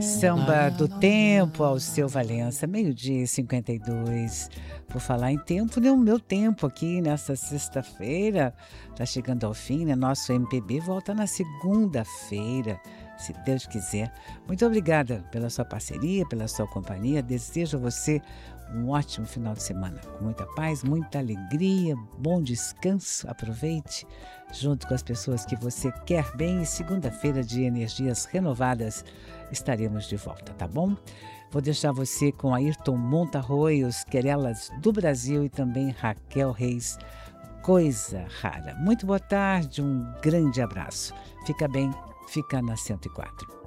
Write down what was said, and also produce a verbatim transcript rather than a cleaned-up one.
Samba do Tempo, ao seu Valença, meio-dia e cinquenta e dois. Por falar em tempo, né? O meu tempo aqui nessa sexta-feira está chegando ao fim, né? Nosso M P B volta na segunda-feira, se Deus quiser. Muito obrigada pela sua parceria, pela sua companhia. Desejo a você um ótimo final de semana, com muita paz, muita alegria, bom descanso. Aproveite junto com as pessoas que você quer bem. E segunda-feira, de energias renovadas, estaremos de volta, tá bom? Vou deixar você com Ayrton Montarroios, Querelas do Brasil, e também Raquel Reis, Coisa Rara. Muito boa tarde, um grande abraço. Fica bem, fica na cento e quatro.